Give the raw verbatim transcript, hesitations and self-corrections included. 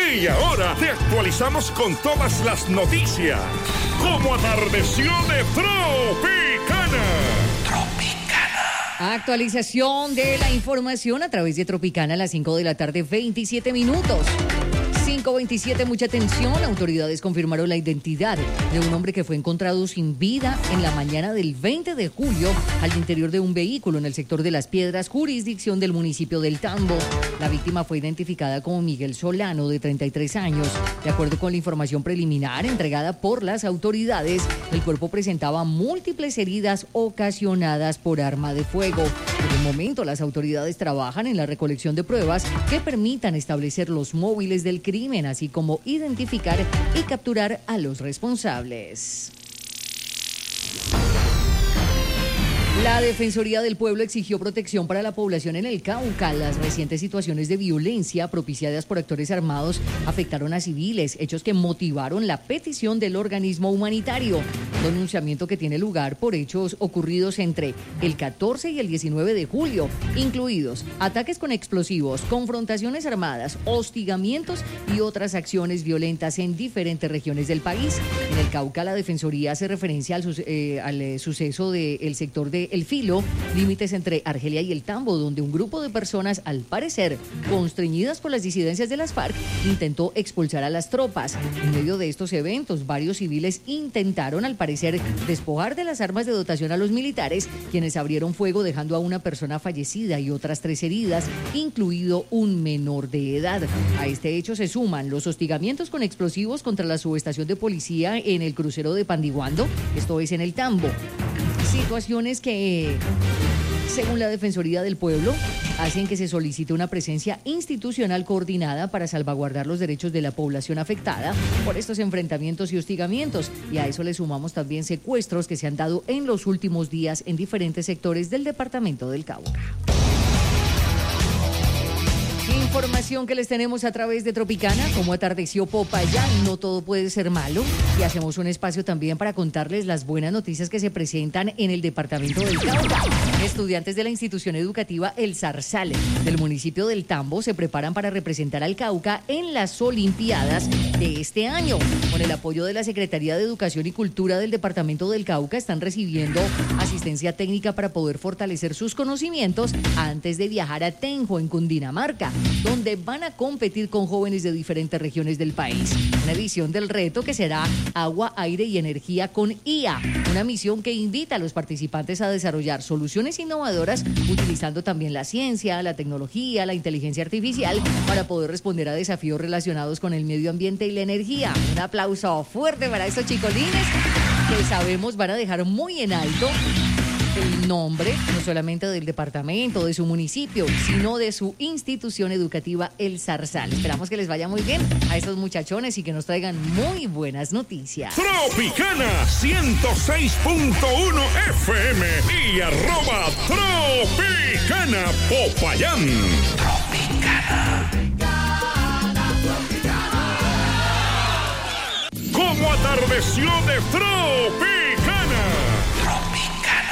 Y ahora te actualizamos con todas las noticias. Como atardeció de Tropicana. Tropicana. Actualización de la información a través de Tropicana a las cinco de la tarde, veintisiete minutos. cinco veintisiete, mucha atención. Autoridades confirmaron la identidad de un hombre que fue encontrado sin vida en la mañana del veinte de julio al interior de un vehículo en el sector de Las Piedras, jurisdicción del municipio del Tambo. La víctima fue identificada como Miguel Solano, de treinta y tres años. De acuerdo con la información preliminar entregada por las autoridades, el cuerpo presentaba múltiples heridas ocasionadas por arma de fuego. Por el momento, las autoridades trabajan en la recolección de pruebas que permitan establecer los móviles del crimen, así como identificar y capturar a los responsables. La Defensoría del Pueblo exigió protección para la población en el Cauca. Las recientes situaciones de violencia propiciadas por actores armados afectaron a civiles, hechos que motivaron la petición del organismo humanitario. Denunciamiento que tiene lugar por hechos ocurridos entre el catorce y el diecinueve de julio, incluidos ataques con explosivos, confrontaciones armadas, hostigamientos y otras acciones violentas en diferentes regiones del país. En el Cauca, la Defensoría hace referencia al, eh, al eh, suceso del sector de El Filo, límites entre Argelia y el Tambo, donde un grupo de personas, al parecer constreñidas por las disidencias de las FARC, intentó expulsar a las tropas. En medio de estos eventos, varios civiles intentaron, al parecer, despojar de las armas de dotación a los militares, quienes abrieron fuego dejando a una persona fallecida y otras tres heridas, incluido un menor de edad. A este hecho se suman los hostigamientos con explosivos contra la subestación de policía en el crucero de Pandiguando, esto es en el Tambo. Situaciones que, según la Defensoría del Pueblo, hacen que se solicite una presencia institucional coordinada para salvaguardar los derechos de la población afectada por estos enfrentamientos y hostigamientos. Y a eso le sumamos también secuestros que se han dado en los últimos días en diferentes sectores del departamento del Cauca. Información que les tenemos a través de Tropicana, como atardeció Popayán, no todo puede ser malo, y hacemos un espacio también para contarles las buenas noticias que se presentan en el departamento del Cauca. Estudiantes de la institución educativa El Zarzal del municipio del Tambo se preparan para representar al Cauca en las Olimpiadas de este año. Con el apoyo de la Secretaría de Educación y Cultura del departamento del Cauca, están recibiendo asistencia técnica para poder fortalecer sus conocimientos antes de viajar a Tenjo, en Cundinamarca, donde van a competir con jóvenes de diferentes regiones del país. Una edición del reto que será Agua, Aire y Energía con I A, una misión que invita a los participantes a desarrollar soluciones innovadoras utilizando también la ciencia, la tecnología, la inteligencia artificial para poder responder a desafíos relacionados con el medio ambiente y la energía. Un aplauso fuerte para estos chicolines que sabemos van a dejar muy en alto el nombre, no solamente del departamento, de su municipio, sino de su institución educativa El Zarzal. Esperamos que les vaya muy bien a estos muchachones y que nos traigan muy buenas noticias. Tropicana ciento seis punto uno F M y arroba Tropicana Popayán. Tropicana. Como atardeció de Tropicana.